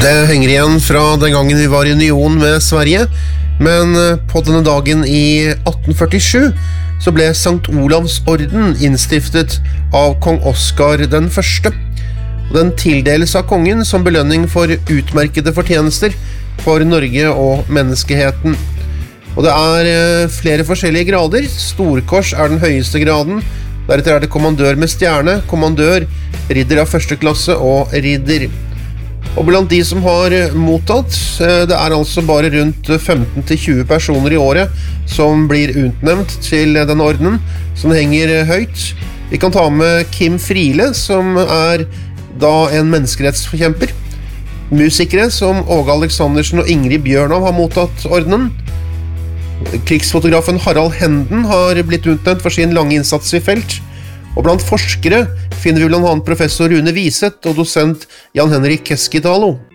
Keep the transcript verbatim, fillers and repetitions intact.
Det henger igjen fra den gangen vi var i union med Sverige, men på denne dagen i atten førtisju så ble Sankt Olavs orden innstiftet av kong Oskar den første. Den tildeles av kongen som belønning for utmerkede fortjenester for Norge og menneskeheten. Og det er flere forskjellige grader. Storkors er den høyeste graden. Deretter er det kommandør med stjerne, kommandør, ridder av første klasse og ridder. Og blant de som har mottatt, det er altså bare rundt femten til tjue personer i året som blir utnevnt til denne ordenen, som henger høyt. Vi kan ta med Kim Friele, som er da en menneskerettsforkjemper. Musikere som Åge Aleksandersen og Ingrid Bjørnov har mottatt ordenen. Krigsfotografen Harald Henden har blitt utnevnt for sin lange innsats i felt. Og blant forskere finner vi blant annet professor Rune Viseth og dosent Jan Henrik Keskitalo.